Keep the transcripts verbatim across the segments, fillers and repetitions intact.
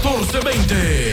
catorce veinte.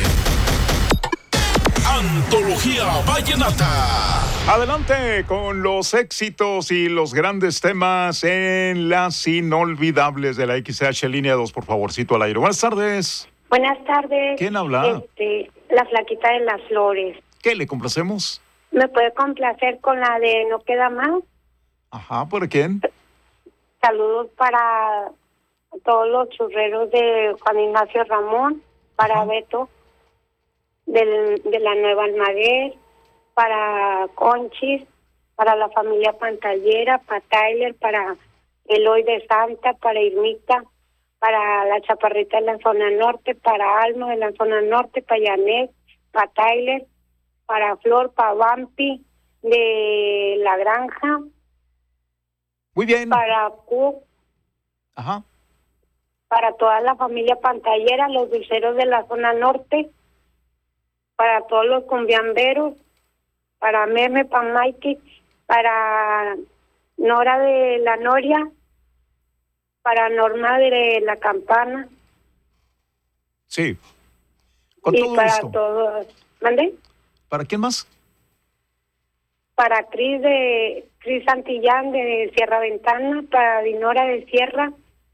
Antología Vallenata. Adelante con los éxitos y los grandes temas en las inolvidables de la X H Línea dos, por favorcito, al aire. Buenas tardes. Buenas tardes. ¿Quién habla? Este, la flaquita de las flores. ¿Qué le complacemos? ¿Me puede complacer con la de No Queda Más? Ajá, ¿por quién? Saludos para todos los churreros de Juan Ignacio Ramón, para Ajá. Beto, del, de la Nueva Almaguer, para Conchis, para la familia Pantallera, para Tyler, para Eloy de Santa, para Irmita, para la Chaparrita de la zona norte, para Alma de la zona norte, para Janet, para Tyler, para Flor, para Vampi de la Granja, Muy bien. para Q, Ajá. para toda la familia Pantallera, los dulceros de la zona norte, para todos los cumbiamberos, para Meme, para Mikey, para Nora de la Noria, para Norma de la Campana. Sí. Con y todo para gusto. todos. ¿Mande? ¿Para quién más? Para Cris de Cris Santillán de Sierra Ventana, para Dinora de Sierra,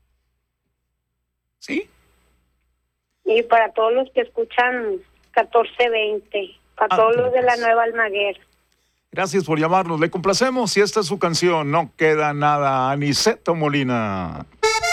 Sí. y para todos los que escuchan catorce veinte, para Ah, todos los de la pues. Nueva Almaguer. Gracias por llamarnos. Le complacemos y esta es su canción. No Queda Nada. Aniceto Molina.